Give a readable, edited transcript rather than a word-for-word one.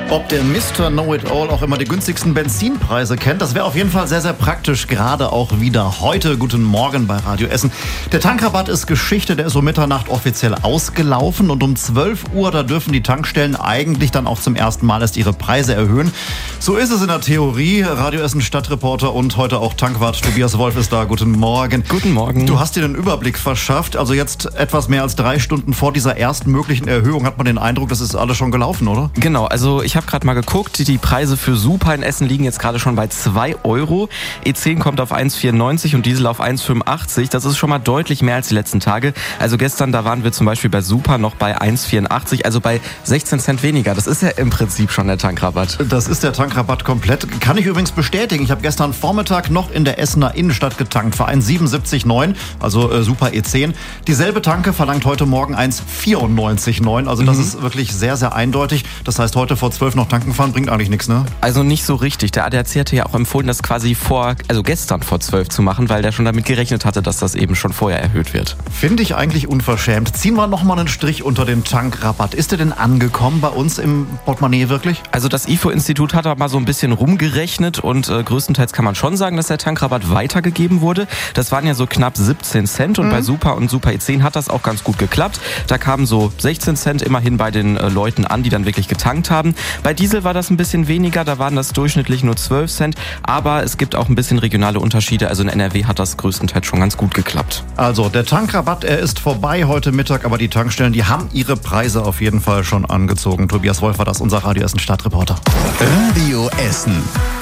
Ob der Mr. Know-it-all auch immer die günstigsten Benzinpreise kennt, das wäre auf jeden Fall sehr, sehr praktisch, gerade auch wieder heute. Guten Morgen bei Radio Essen. Der Tankrabatt ist Geschichte, der ist um Mitternacht offiziell ausgelaufen und um 12 Uhr, da dürfen die Tankstellen eigentlich dann auch zum ersten Mal erst ihre Preise erhöhen. So ist es in der Theorie. Radio Essen Stadtreporter und heute auch Tankwart Tobias Wolf ist da. Guten Morgen. Guten Morgen. Du hast dir den Überblick verschafft. Also jetzt etwas mehr als 3 Stunden vor dieser ersten möglichen Erhöhung hat man den Eindruck, das ist alles schon gelaufen, oder? Genau, also ich habe gerade mal geguckt, die Preise für Super in Essen liegen jetzt gerade schon bei 2 Euro. E10 kommt auf 1,94 und Diesel auf 1,85. Das ist schon mal deutlich mehr als die letzten Tage. Also gestern, da waren wir zum Beispiel bei Super noch bei 1,84, also bei 16 Cent weniger. Das ist ja im Prinzip schon der Tankrabatt. Das ist der Tankrabatt komplett. Kann ich übrigens bestätigen. Ich habe gestern Vormittag noch in der Essener Innenstadt getankt für 1,77,9, also Super E10. Dieselbe Tanke verlangt heute Morgen 1,94,9. Also das ist wirklich sehr, sehr eindeutig. Das heißt, heute vor 12 noch tanken fahren bringt eigentlich nichts, ne? Also nicht so richtig. Der ADAC hatte ja auch empfohlen, das quasi gestern vor 12 zu machen, weil der schon damit gerechnet hatte, dass das eben schon vorher erhöht wird. Finde ich eigentlich unverschämt. Ziehen wir noch mal einen Strich unter den Tankrabatt. Ist der denn angekommen bei uns im Portemonnaie wirklich? Also das IFO-Institut hat da mal so ein bisschen rumgerechnet und größtenteils kann man schon sagen, dass der Tankrabatt weitergegeben wurde. Das waren ja so knapp 17 Cent und bei Super und Super E10 hat das auch ganz gut geklappt. Da kamen so 16 Cent immerhin bei den Leuten an, die dann wirklich getankt haben. Bei Diesel war das ein bisschen weniger, da waren das durchschnittlich nur 12 Cent, aber es gibt auch ein bisschen regionale Unterschiede. Also in NRW hat das größtenteils schon ganz gut geklappt. Also der Tankrabatt, er ist vorbei heute Mittag, aber die Tankstellen, die haben ihre Preise auf jeden Fall schon angezogen. Tobias Wolf war das, unser Radio Essen Stadtreporter. Radio Essen.